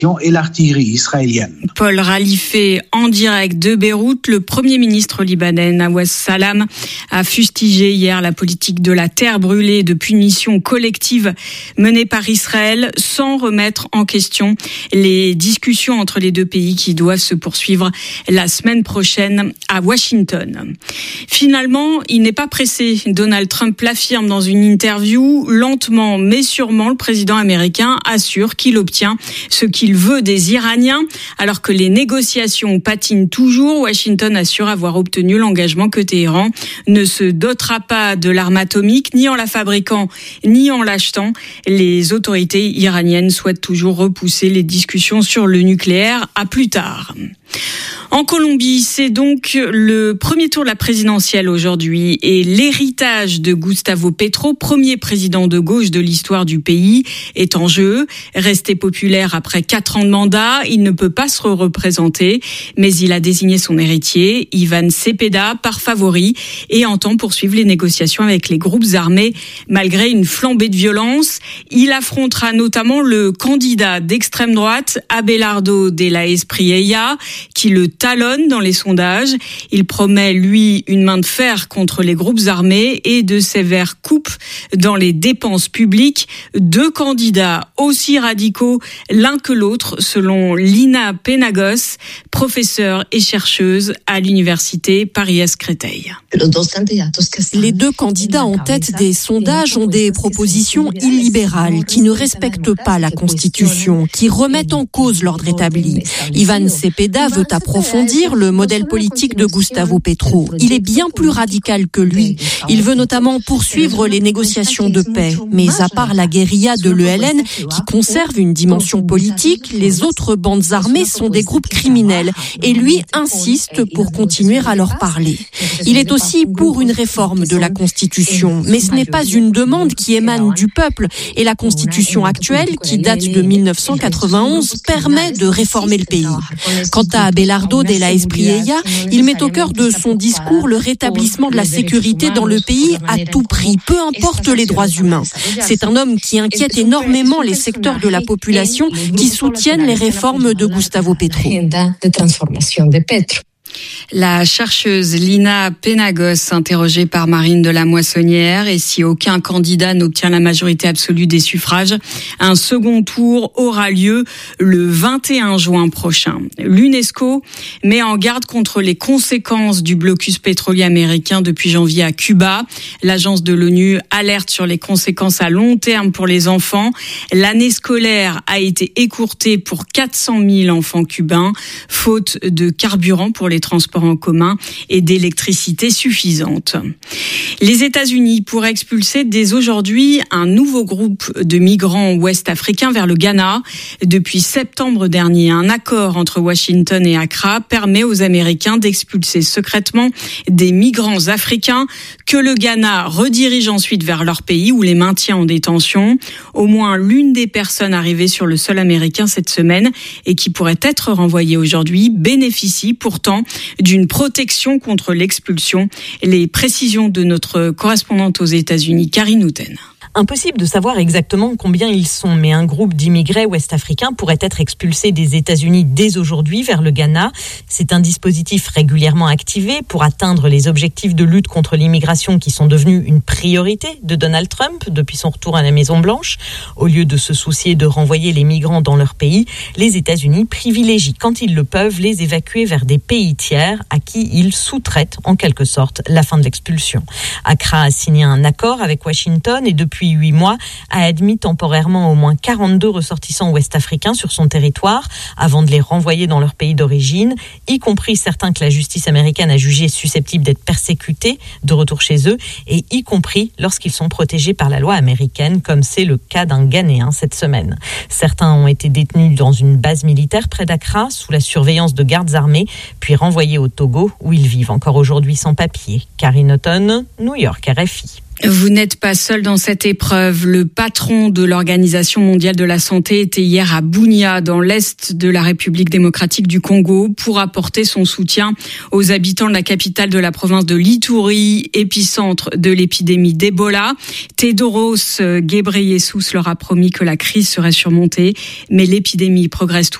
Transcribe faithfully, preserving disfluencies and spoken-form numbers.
et l'artillerie israélienne. Paul Ralifé en direct de Beyrouth. Le Premier ministre libanais Nawaz Salam a fustigé hier la politique de la terre brûlée et de punition collective menée par Israël sans remettre en question les discussions entre les deux pays qui doivent se poursuivre la semaine prochaine à Washington. Finalement, il n'est pas pressé. Donald Trump l'affirme dans une interview. Lentement mais sûrement, le président américain assure qu'il obtient ce qu'il veut des Iraniens. Alors que les négociations patinent toujours, Washington assure avoir obtenu l'engagement que Téhéran ne se dotera pas de l'arme atomique, ni en la fabriquant, ni en l'achetant. Les autorités iraniennes souhaitent toujours repousser les discussions sur le nucléaire à plus tard. En Colombie, c'est donc le premier tour de la présidentielle aujourd'hui et l'héritage de Gustavo Petro, premier président de gauche de l'histoire du pays, est en jeu. Resté populaire après quatre ans de mandat, il ne peut pas se représenter, mais il a désigné son héritier, Iván Cepeda, par favori et entend poursuivre les négociations avec les groupes armés malgré une flambée de violence. Il affrontera notamment le candidat d'extrême droite, Abelardo de la Espriella, qui le talonne dans les sondages. Il promet, lui, une main de fer contre les groupes armés et de sévères coupes dans les dépenses publiques. Deux candidats aussi radicaux l'un que l'autre, selon Lina Penagos, professeure et chercheuse à l'université Paris-Est-Créteil. Les deux candidats en tête des sondages ont des propositions illibérales qui ne respectent pas la Constitution, qui remettent en cause l'ordre établi. Iván Cepeda veut approfondir le modèle politique de Gustavo Petro. Il est bien plus radical que lui. Il veut notamment poursuivre les négociations de paix. Mais à part la guérilla de l'E L N, qui conserve une dimension politique, les autres bandes armées sont des groupes criminels. Et lui insiste pour continuer à leur parler. Il est aussi pour une réforme de la Constitution. Mais ce n'est pas une demande qui émane du peuple. Et la Constitution actuelle, qui date de mille neuf cent quatre-vingt-onze, permet de réformer le pays. Quant à Abelardo de la Espriella, il met au cœur de son discours le rétablissement de la sécurité dans le pays à tout prix, peu importe les droits humains. C'est un homme qui inquiète énormément les secteurs de la population qui soutiennent les réformes de Gustavo Petro. La chercheuse Lina Penagos, interrogée par Marine de la Moissonnière, et si aucun candidat n'obtient la majorité absolue des suffrages, un second tour aura lieu le vingt et un juin prochain. L'UNESCO met en garde contre les conséquences du blocus pétrolier américain depuis janvier à Cuba. L'agence de l'ONU alerte sur les conséquences à long terme pour les enfants. L'année scolaire a été écourtée pour quatre cent mille enfants cubains, faute de carburant pour les transports en commun et d'électricité suffisante. Les États-Unis pourraient expulser dès aujourd'hui un nouveau groupe de migrants ouest-africains vers le Ghana. Depuis septembre dernier, un accord entre Washington et Accra permet aux Américains d'expulser secrètement des migrants africains que le Ghana redirige ensuite vers leur pays ou les maintient en détention. Au moins l'une des personnes arrivées sur le sol américain cette semaine et qui pourrait être renvoyée aujourd'hui bénéficie pourtant d'une protection contre l'expulsion. Les précisions de notre correspondante aux États-Unis, Karine Houten. Impossible de savoir exactement combien ils sont, mais un groupe d'immigrés ouest-africains pourrait être expulsé des États-Unis dès aujourd'hui vers le Ghana. C'est un dispositif régulièrement activé pour atteindre les objectifs de lutte contre l'immigration qui sont devenus une priorité de Donald Trump depuis son retour à la Maison-Blanche. Au lieu de se soucier de renvoyer les migrants dans leur pays, les États-Unis privilégient, quand ils le peuvent, les évacuer vers des pays tiers à qui ils sous-traitent en quelque sorte la fin de l'expulsion. Accra a signé un accord avec Washington et depuis huit mois, a admis temporairement au moins quarante-deux ressortissants ouest-africains sur son territoire avant de les renvoyer dans leur pays d'origine, y compris certains que la justice américaine a jugés susceptibles d'être persécutés de retour chez eux, et y compris lorsqu'ils sont protégés par la loi américaine, comme c'est le cas d'un Ghanéen cette semaine. Certains ont été détenus dans une base militaire près d'Accra, sous la surveillance de gardes armés, puis renvoyés au Togo, où ils vivent encore aujourd'hui sans papier. Karine Houten, New York, R F I. Vous n'êtes pas seul dans cette épreuve. Le patron de l'Organisation mondiale de la santé était hier à Bunia, dans l'est de la République démocratique du Congo, pour apporter son soutien aux habitants de la capitale de la province de l'Ituri, épicentre de l'épidémie d'Ebola. Tedros Ghebreyesus leur a promis que la crise serait surmontée, mais l'épidémie progresse